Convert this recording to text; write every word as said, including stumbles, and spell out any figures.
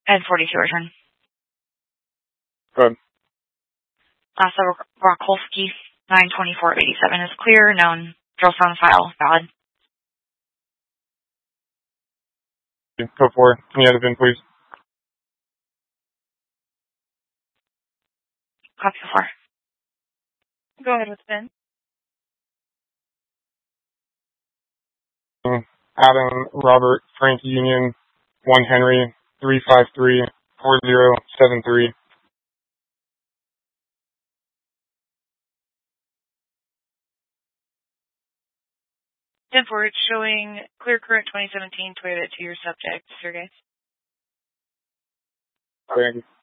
And forty-two return. Good. Lassa Rokolski, nine twenty-four eighty-seven is clear. Known. Drill sound file. Valid. Go for it. Can you add it in, please? Copy so far. Go ahead with spin. Adam, Robert, Frank Union, one Henry, three five three, four zero seven three. ten four, it's showing clear current twenty seventeen Toyota to your subject, Sergey. Thank you.